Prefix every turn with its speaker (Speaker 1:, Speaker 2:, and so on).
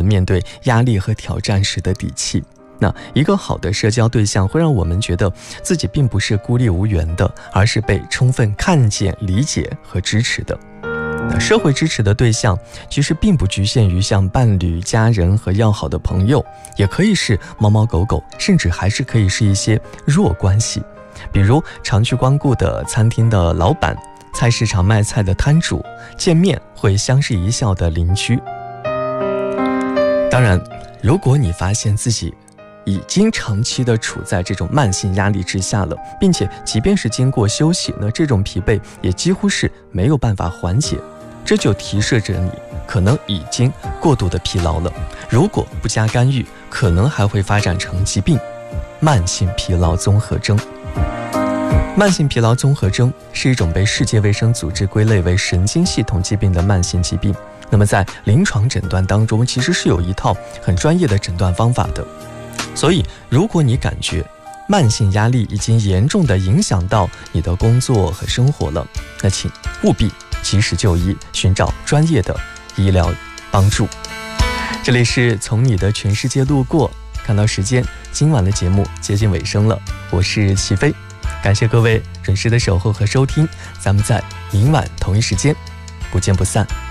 Speaker 1: 面对压力和挑战时的底气。那一个好的社交对象会让我们觉得自己并不是孤立无援的，而是被充分看见、理解和支持的。那社会支持的对象其实并不局限于像伴侣、家人和要好的朋友，也可以是猫猫狗狗，甚至还是可以是一些弱关系，比如常去光顾的餐厅的老板、菜市场卖菜的摊主、见面会相视一笑的邻居。当然，如果你发现自己已经长期的处在这种慢性压力之下了，并且即便是经过休息呢，这种疲惫也几乎是没有办法缓解，这就提示着你可能已经过度的疲劳了。如果不加干预，可能还会发展成疾病——慢性疲劳综合征。慢性疲劳综合征是一种被世界卫生组织归类为神经系统疾病的慢性疾病。那么在临床诊断当中，其实是有一套很专业的诊断方法的。所以如果你感觉慢性压力已经严重地影响到你的工作和生活了，那请务必及时就医，寻找专业的医疗帮助。这里是从你的全世界路过，看到时间，今晚的节目接近尾声了，我是齐飞，感谢各位准时的守候和收听，咱们在明晚同一时间不见不散。